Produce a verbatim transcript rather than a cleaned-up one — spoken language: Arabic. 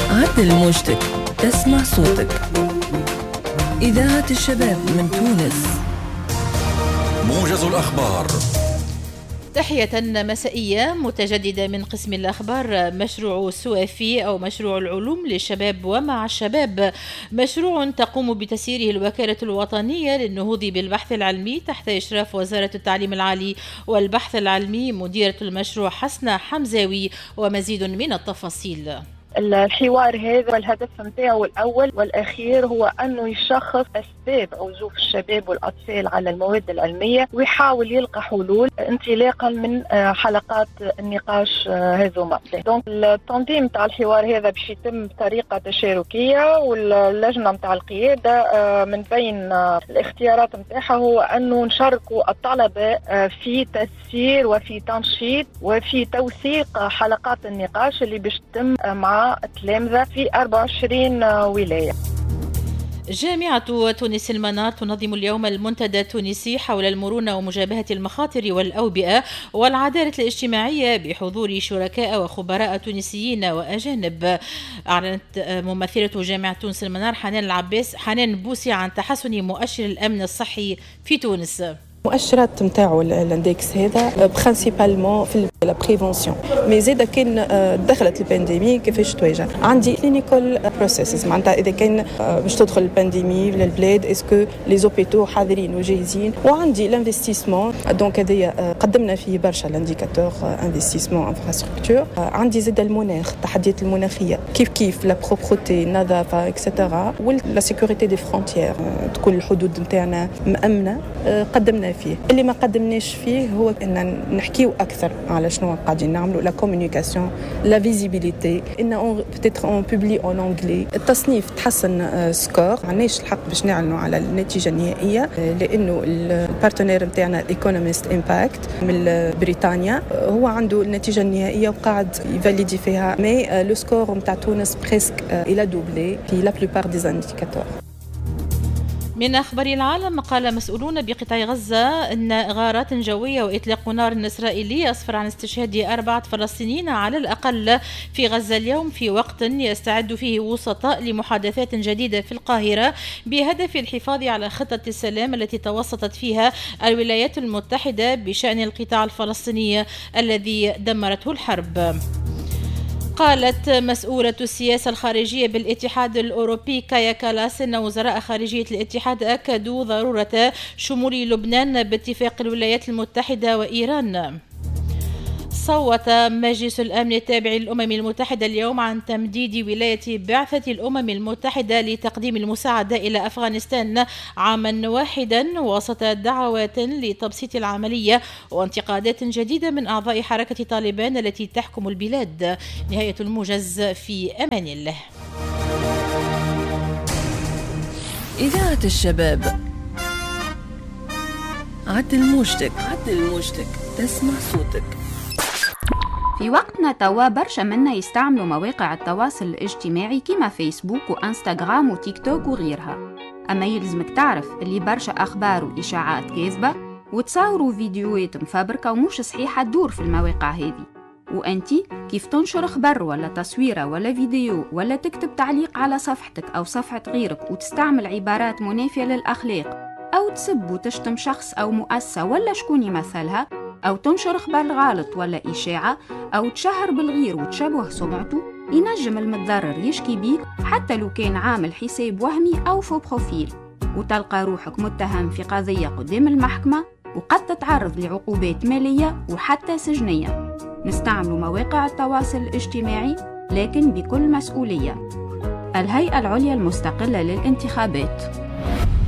عدل موجتك، تسمع صوتك. إذاعة الشباب من تونس. موجز الأخبار. تحية مسائية متجددة من قسم الأخبار. مشروع سوافي أو مشروع العلوم للشباب ومع الشباب، مشروع تقوم بتسييره الوكالة الوطنية للنهوض بالبحث العلمي تحت إشراف وزارة التعليم العالي والبحث العلمي. مديرة المشروع حسنة حمزاوي ومزيد من التفاصيل. الحوار هذا الهدف نتاعو الأول والأخير هو أنه يشخص أسباب عزوف الشباب والأطفال على المواد العلمية ويحاول يلقى حلول انطلاقا من حلقات النقاش هذوما. دونك التنظيم تاع الحوار هذا باش يتم بطريقة تشاركية، واللجنة تاع القيادة من بين الاختيارات نتاعها هو أنه نشاركوا الطلبة في تسيير وفي تنشيط وفي توثيق حلقات النقاش اللي باش تتم مع التلامذة في أربعة وعشرين ولاية. جامعة تونس المنار تنظم اليوم المنتدى التونسي حول المرونة ومجابهة المخاطر والأوبئة والعدالة الاجتماعية بحضور شركاء وخبراء تونسيين وأجانب. أعلنت ممثلة جامعة تونس المنار حنان العباس حنان بوسي عن تحسن مؤشر الأمن الصحي في تونس. مؤشرات نتاعو الاندكس هذا برينسيبالمون في لا بريفونسيون، مي زيد كان دخلت البانديمي كيفاش تواجه. عندي كلينيكال بروسيسز، معناتها اذا كان باش تدخل البانديمي للبلاد اسكو لي زوبيتو حاضرين وجاهزين، وعندي الانفستيسمون. دونك هذايا قدمنا فيه برشا الانديكاتور انفستيسمون انفراستركتور. عندي زيد المناخ، التحديات المناخيه كيف كيف لا بروبرتي النظافه اكسترا، ولا سيكوريتي دي فرونتيير، تكون الحدود نتاعنا مأمنه. قدمنا فيه. اللي ما قدمناش فيه هو ان نحكيو اكثر على شنو قاعدين نعملوا، لا كومونيكاسيون، لا فيزيبيليتي، ان اون بيتيتر اون بوبلي اون انجلي. التصنيف تحسن سكور، معناش الحق باش نعلنوا على النتيجه النهائيه لانه البارتنير نتاعنا ايكونومست امباكت من بريطانيا هو عنده النتيجه النهائيه وقاعد يفاليدي فيها، مي لو سكور نتاع تونس بريسك الى دوبلي في لا بلوبار دي انديكاتور. من أخبار العالم، قال مسؤولون بقطاع غزة أن غارات جوية وإطلاق نار إسرائيلي أسفر عن استشهاد أربعة فلسطينيين على الأقل في غزة اليوم، في وقت يستعد فيه وسطاء لمحادثات جديدة في القاهرة بهدف الحفاظ على خطة السلام التي توسطت فيها الولايات المتحدة بشأن القطاع الفلسطيني الذي دمرته الحرب. قالت مسؤولة السياسة الخارجية بالاتحاد الأوروبي كايا كالاس أن وزراء خارجية الاتحاد أكدوا ضرورة شمول لبنان باتفاق الولايات المتحدة وإيران. صوت مجلس الأمن التابع للأمم المتحدة اليوم عن تمديد ولاية بعثة الأمم المتحدة لتقديم المساعدة إلى أفغانستان عاما واحدا، وسط دعوات لتبسيط العملية وانتقادات جديدة من أعضاء حركة طالبان التي تحكم البلاد. نهاية الموجز، في أمان الله. إذاعة الشباب. عدل موجتك، عدل موجتك، تسمع صوتك. في وقتنا توا برشا منا يستعملوا مواقع التواصل الاجتماعي كيما فيسبوك وانستغرام وتيك توك وغيرها، أما يلزمك تعرف اللي برشا أخبار وإشاعات كاذبة وتصوروا فيديوهات مفبركة ومش صحيحة تدور في المواقع هذه. وأنتي كيف تنشر خبر ولا تصويرة ولا فيديو ولا تكتب تعليق على صفحتك أو صفحة غيرك وتستعمل عبارات منافية للأخلاق، أو تسب وتشتم شخص أو مؤسسة ولا شكون يمثلها، أو تنشر خبر غلط ولا إشاعة، أو تشهر بالغير وتشبه سمعته، ينجم المتضرر يشكي بيك حتى لو كان عامل حساب وهمي أو فو بروفيل، وتلقى روحك متهم في قضية قدام المحكمة، وقد تتعرض لعقوبات مالية وحتى سجنية. نستعمل مواقع التواصل الاجتماعي لكن بكل مسؤولية. الهيئة العليا المستقلة للانتخابات.